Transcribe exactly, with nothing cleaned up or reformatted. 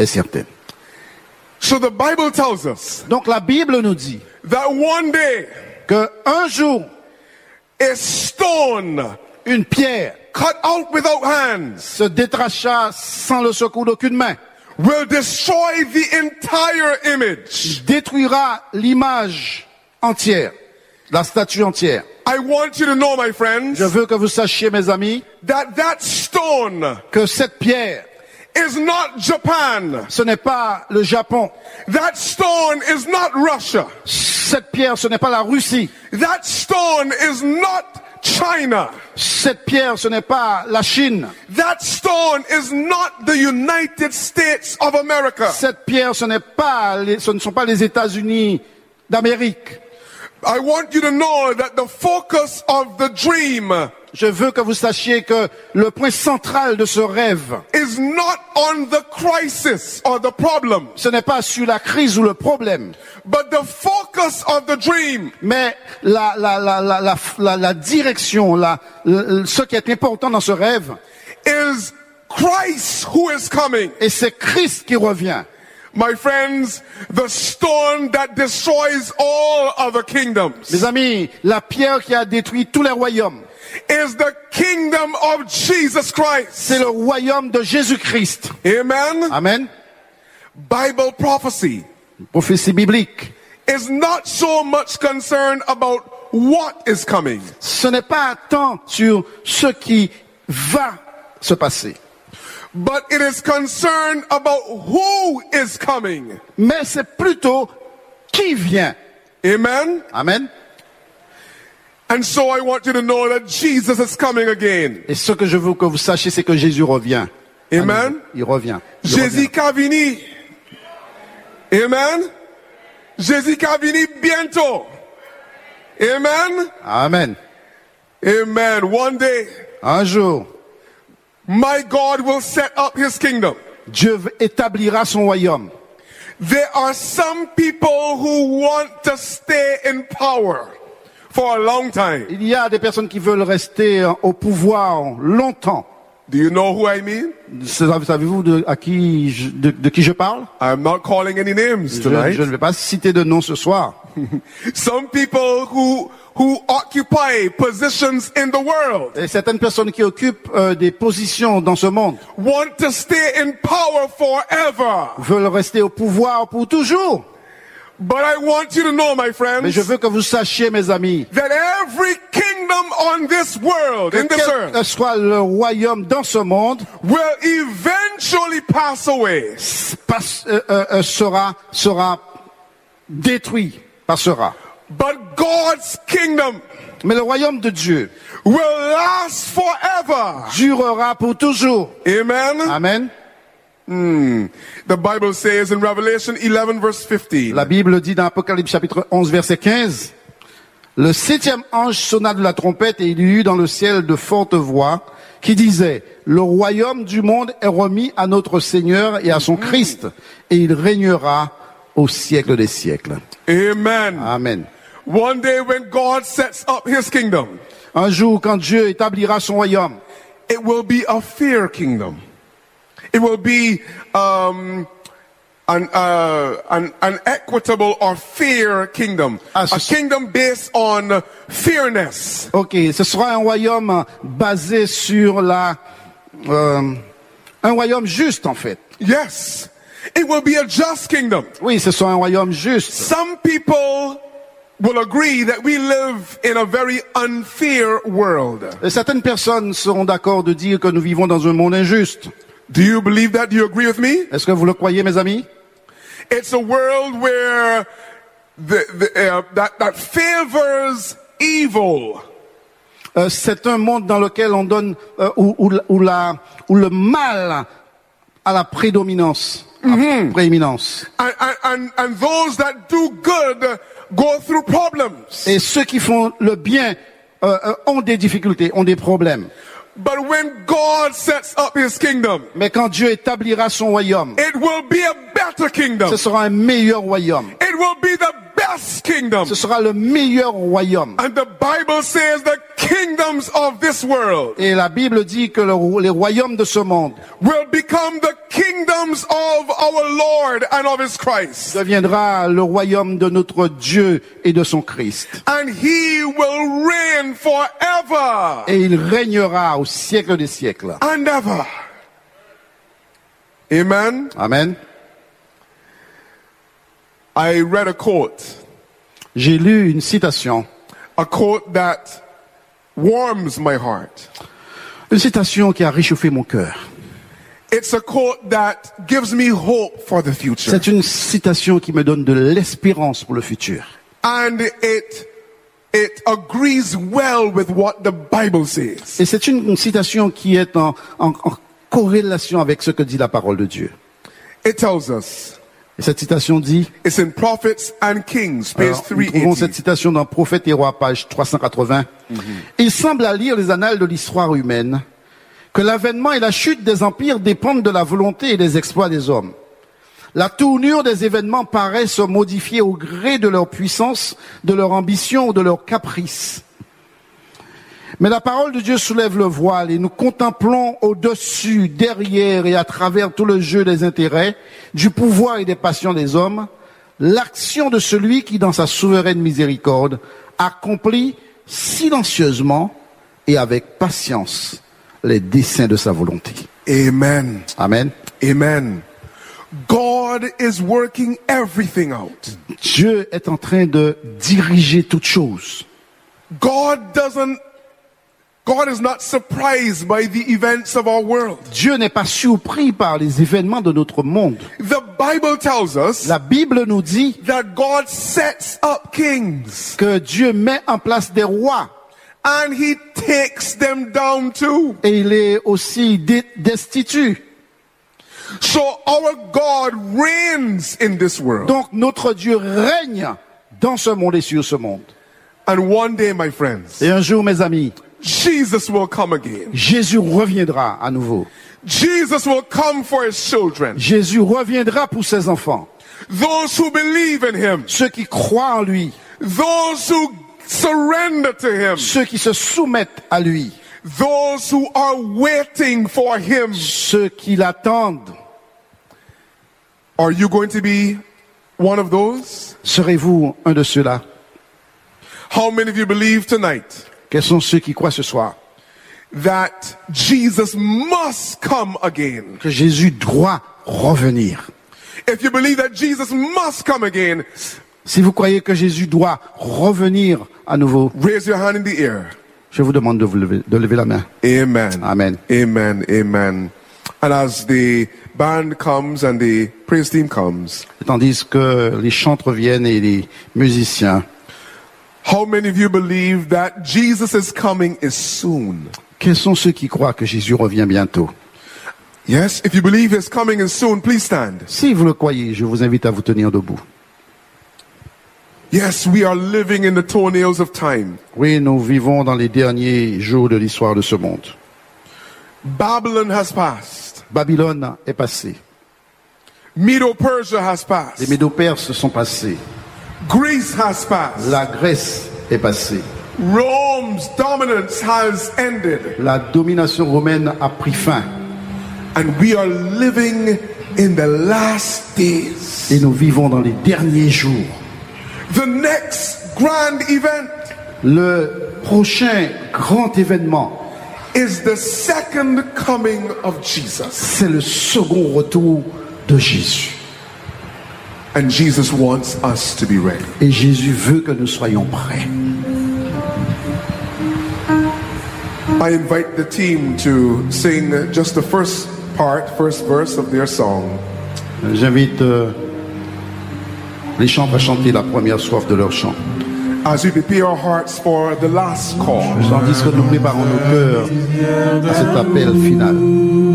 est certaine. So the Bible tells us Donc la Bible nous dit that one day que un jour, a stone une pierre cut out without hands se détacha sans le secours d'aucune main, will destroy the entire image. détruira l'image entière, la statue entière. I want you to know, my friends, Je veux que vous sachiez, mes amis, that that stone que cette pierre, is not Japan. ce n'est pas le Japon. That stone is not Russia. Cette pierre, ce n'est pas la Russie. That stone is not China. Cette pierre, ce n'est pas la Chine. That stone is not the United States of America. Cette pierre, ce n'est pas, les, ce ne sont pas les États-Unis d'Amérique. I want you to know that the focus of the dream Je veux que vous sachiez que le point central de ce rêve, is not on the crisis or the problem, ce n'est pas sur la crise ou le problème, but the focus of the dream mais la, la, la, la, la, la, la direction, la, la, ce qui est important dans ce rêve, is Christ who is coming. et c'est Christ qui revient. My friends, the stone that destroys all other kingdoms Mes amis, la pierre qui a détruit tous les royaumes, is the kingdom of Jesus Christ. c'est le royaume de Jésus-Christ. Amen. Amen. Bible prophecy Prophétie biblique. is not so much concerned about what is coming, Ce n'est pas tant sur ce qui va se passer, but it is concerned about who is coming. mais c'est plutôt qui vient. Amen. Amen. And so I want you to know that Jesus is coming again. Et ce que je veux que vous sachiez, c'est que Jésus revient. Amen. Il revient. Il Jésus revient. Kavini. Amen. Jésus Kavini bientôt. Amen. Amen. Amen. One day, Un jour, my God will set up his kingdom. Dieu établira son royaume. There are some people who want to stay in power for a long time. Il y a des personnes qui veulent rester au pouvoir longtemps. Do you know who I mean? Savez-vous de, à qui je, de, de qui je parle? I'm not calling any names Je, tonight. je ne vais pas citer de nom ce soir. Some people who who occupy positions in the world Et certaines personnes qui occupent euh, des positions dans ce monde want to stay in power forever. veulent rester au pouvoir pour toujours. But I want you to know, my friends, Mais je veux que vous sachiez, mes amis, that every kingdom on this world, in que this quel earth, que soit le royaume dans ce monde, will eventually pass away. passe, euh, euh, sera, sera détruit, passera. But God's kingdom Mais le royaume de Dieu will last forever. durera pour toujours. Amen. Amen. Hmm. The Bible says in Revelation eleven verse fifteen. La Bible dit dans Apocalypse chapitre onze verset quinze, le septième ange sonna de la trompette et il y eut dans le ciel de fortes voix qui disaient, le royaume du monde est remis à notre Seigneur et à son Christ et il régnera au siècle des siècles. Amen. Amen. One day when God sets up his kingdom, Un jour, quand Dieu établira son royaume, it will be a fear kingdom. It will be um, an, uh, an, an equitable or fair kingdom. Ah, a ce- kingdom based on fairness. ok, ce sera un royaume basé sur la, euh, un royaume juste en fait. Yes. It will be a just kingdom. Oui, ce sera un royaume juste. Some people will agree that we live in a very unfair world. Et certaines personnes seront d'accord de dire que nous vivons dans un monde injuste. Do you believe that? Do you agree with me? Est-ce que vous le croyez, mes amis? It's a world where the, the, uh, that, that favors evil. Euh, c'est un monde dans lequel on donne euh, où, où, où, la, où le mal a la prédominance, la prééminence. And, and, and, and those that do good go through problems. Et ceux qui font le bien euh, euh, ont des difficultés, ont des problèmes. But when God sets up his kingdom, Mais quand Dieu établira son royaume, it will be a better kingdom. Ce sera un meilleur royaume. It will be the best kingdom. Ce sera le meilleur royaume. And the Bible says the kingdoms of this world Et la Bible dit que le- les royaumes de ce monde will become the kingdoms of our Lord and of his Christ. deviendra le royaume de notre Dieu et de son Christ. And he will reign forever Et il régnera au siècle des siècles. and ever. Amen. Amen. I read a quote, J'ai lu une citation. a quote that warms my heart. Une citation qui a réchauffé mon cœur. It's a quote that gives me hope for the future. C'est une citation qui me donne de l'espérance pour le futur. And it it agrees well with what the Bible says. Et c'est une, une citation qui est en, en, en corrélation avec ce que dit la parole de Dieu. It tells us, Et cette citation dit, it's in Prophets and Kings, page alors, nous trouvons cette three eighty. citation dans Prophètes et Rois, page trois cent quatre-vingts. Il semble à lire les annales de l'histoire humaine que l'avènement et la chute des empires dépendent de la volonté et des exploits des hommes. La tournure des événements paraît se modifier au gré de leur puissance, de leur ambition ou de leur caprice. Mais la parole de Dieu soulève le voile et nous contemplons au-dessus, derrière et à travers tout le jeu des intérêts, du pouvoir et des passions des hommes, l'action de celui qui, dans sa souveraine miséricorde, accomplit silencieusement et avec patience les desseins de sa volonté. Amen. Amen. Amen. God is working everything out. Dieu est en train de diriger toutes choses. God doesn't God is not surprised by the events of our world. Dieu n'est pas surpris par les événements de notre monde. The Bible tells us La Bible nous dit that God sets up kings que Dieu met en place des rois and he takes them down too. et il est aussi dé- destitue. So our God reigns in this world. Donc notre Dieu règne dans ce monde et sur ce monde. And one day, my friends, Et un jour, mes amis, Jesus will come again. Jésus reviendra à nouveau. Jesus will come for his children. Jésus reviendra pour ses enfants. Those who believe in him. Ceux qui croient en lui, Those who surrender to him. ceux qui se soumettent à lui, Those who are waiting for him. ceux qui l'attendent. Are you going to be one of those? Serez-vous un de ceux-là? How many of you believe tonight Quels sont ceux qui croient ce soir that Jesus must come again? que Jésus doit revenir? If you believe that Jesus must come again, Si vous croyez que Jésus doit revenir à nouveau, raise your hand in the air. je vous demande de, vous lever, de lever la main. Amen. Amen. Amen. Amen. And as the band comes and the praise team comes, Tandis que les chantres viennent et les musiciens, how many of you believe that Jesus is coming is soon? quels sont ceux qui croient que Jésus revient bientôt? Yes, if you believe his coming is soon, please stand. Si vous le croyez, je vous invite à vous tenir debout. Yes, we are living in the toenails of time. Oui, nous vivons dans les derniers jours de l'histoire de ce monde. Babylon has passed. Babylone est passée. Medo-Persia has Les passed. Médo-Perses sont passés. Greece has passed. La Grèce est passée. Rome's dominance has ended. La domination romaine a pris fin. And we are living in the last days. Et nous vivons dans les derniers jours. The next grand event Le prochain grand événement, is the second coming of Jesus. c'est le second retour de Jésus. And Jesus wants us to be ready. Et Jésus veut que nous soyons prêts. I invite the team to sing just the first part, first verse of their song. J'invite euh, les chantres à chanter la première strophe de leur chant. As we prepare our hearts for the last call. Tandis que nous préparons nos cœurs à cet appel final.